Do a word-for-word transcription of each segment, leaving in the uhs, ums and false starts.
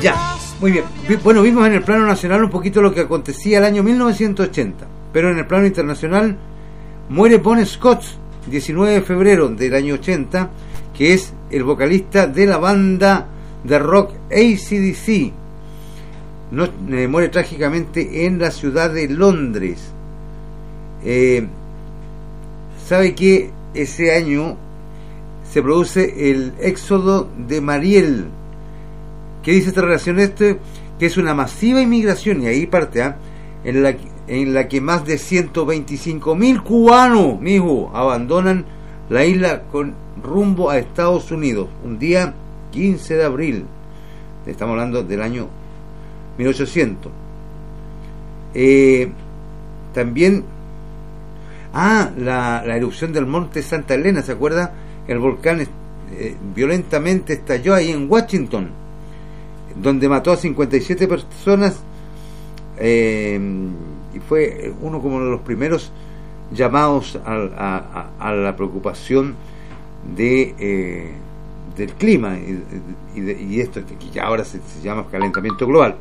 Ya, muy bien. Bueno, vimos en el plano nacional un poquito lo que acontecía el año mil novecientos ochenta, pero en el plano internacional muere Bon Scott, diecinueve de febrero del año ochenta, que es el vocalista de la banda de rock A C D C. No, eh, muere trágicamente en la ciudad de Londres. Eh, ¿Sabe que ese año se produce el éxodo de Mariel? ¿Qué dice esta relación? Este, que es una masiva inmigración, y ahí parte, ¿eh? en, la, en la que más de ciento veinticinco mil cubanos, mijo, abandonan la isla con rumbo a Estados Unidos, un día quince de abril, estamos hablando del año mil ochocientos. Eh, también, ah, la, la erupción del monte Santa Elena, ¿se acuerda? El volcán eh, violentamente estalló ahí en Washington, donde mató a cincuenta y siete personas, eh, y fue uno como de los primeros llamados a, a, a la preocupación de eh, del clima y, y, de, y esto que ahora se, se llama calentamiento global.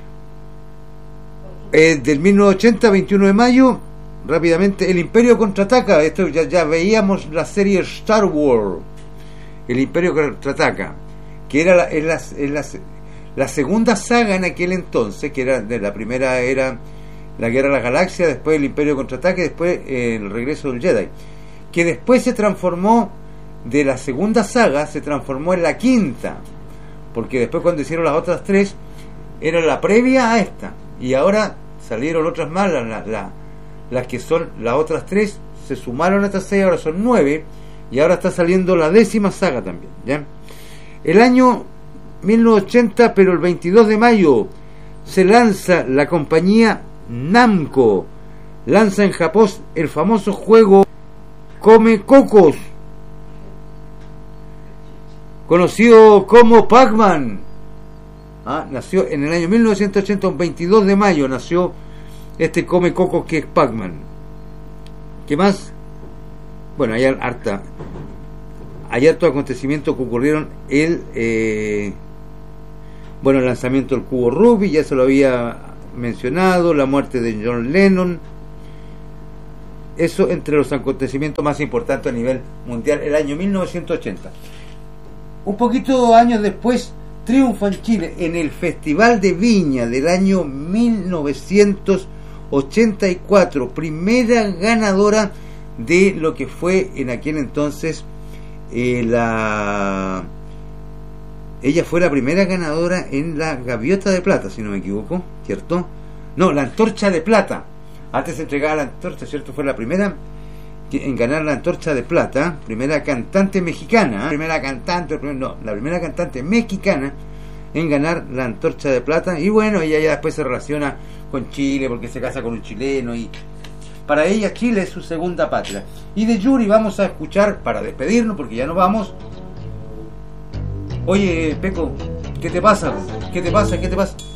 Eh, del mil novecientos ochenta, veintiuno de mayo, rápidamente, el Imperio contraataca. Esto ya, ya veíamos la serie Star Wars, el Imperio contraataca, que era la, es la, es la, la segunda saga en aquel entonces, que era de la primera era la Guerra de las Galaxias, después el Imperio contraataca y después eh, el regreso del Jedi, que después se transformó de la segunda saga, se transformó en la quinta, porque después cuando hicieron las otras tres era la previa a esta, y ahora salieron otras más, las la, la, las que son las otras tres se sumaron a estas seis, ahora son nueve, y ahora está saliendo la décima saga también, ¿ya? El año mil novecientos ochenta, pero el veintidós de mayo se lanza la compañía Namco, lanza en Japón el famoso juego Come Cocos, conocido como Pac-Man. Ah, nació en el año mil novecientos ochenta, un veintidós de mayo nació este Come Cocos que es Pac-Man. ¿Qué más? Bueno, hay harta hay hartos acontecimientos que ocurrieron. El eh, bueno, el lanzamiento del cubo Rubik, ya se lo había mencionado, la muerte de John Lennon. Eso entre los acontecimientos más importantes a nivel mundial el año mil novecientos ochenta. Un poquito años después triunfa en Chile en el Festival de Viña del año mil novecientos ochenta y cuatro, primera ganadora de lo que fue en aquel entonces eh, la ella fue la primera ganadora en la Gaviota de Plata, si no me equivoco, ¿cierto? No, la Antorcha de Plata. Antes se entregaba la Antorcha, ¿cierto? Fue la primera en ganar la Antorcha de Plata, primera cantante mexicana, ¿eh? primera cantante, no, la primera cantante mexicana en ganar la Antorcha de Plata. Y bueno, ella ya después se relaciona con Chile porque se casa con un chileno y para ella Chile es su segunda patria. Y de Yuri vamos a escuchar, para despedirnos porque ya nos vamos. Oye, Peco, ¿qué te pasa? ¿Qué te pasa? ¿Qué te pasa?